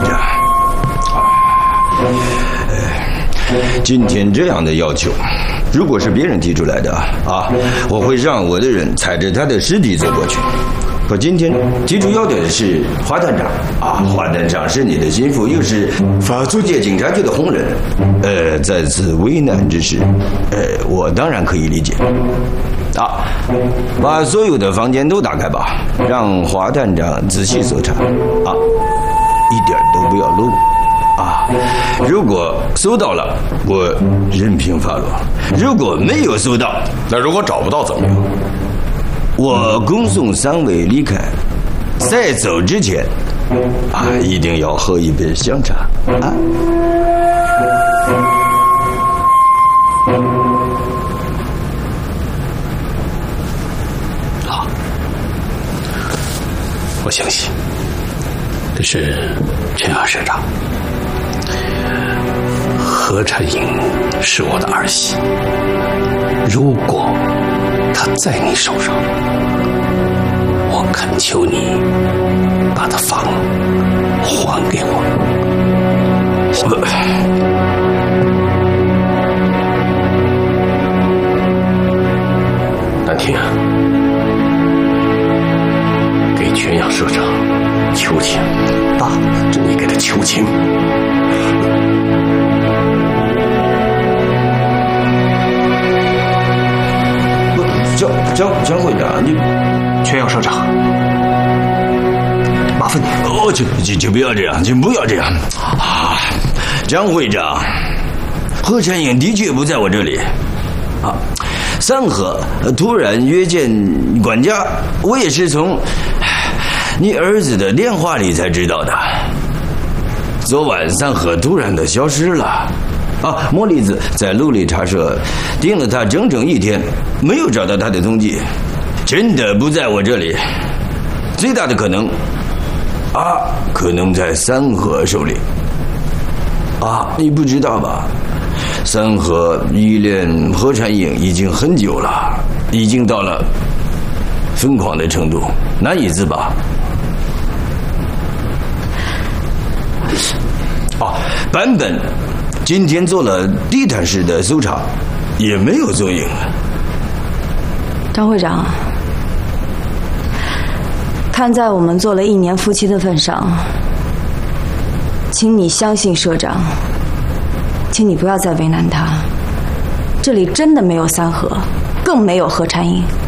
长，今天这样的要求，如果是别人提出来的啊，我会让我的人踩着他的尸体走过去。可今天提出要求的是华探长啊，华探长是你的心腹，又是法租界警察局的红人，在此危难之时，我当然可以理解。啊，把所有的房间都打开吧，让华探长仔细搜查啊，一点都不要漏啊！如果搜到了，我任凭发落；如果没有搜到， 那如果找不到怎么样？ 我恭送3位离开，在走之前啊，一定要喝一杯香茶啊！ 好，我相信这是全二社长。何婵莹是我的儿媳，如果她在你手上，我恳求你把她房还给我。南天，给全阳社长求情，爸，这你给他求情。 张会长，你全阳社长，麻烦你。 哦，就不要这样，就不要这样啊！张会长，何婵莹的确不在我这里啊。三河突然约见管家，我也是从你儿子的电话里才知道的。昨晚三河突然的消失了。啊，莫莉子在陆里茶社盯了他整整1天，没有找到他的踪迹，真的不在我这里。最大的可能，可能在三河手里。你不知道吧？三河依恋何婵莹已经很久了，已经到了疯狂的程度，难以自拔。版本今天做了地毯式的搜查，也没有踪影。 张会长，看在我们做了1年夫妻的份上，请你相信社长，请你不要再为难他。这里真的没有三河，更没有何婵莹。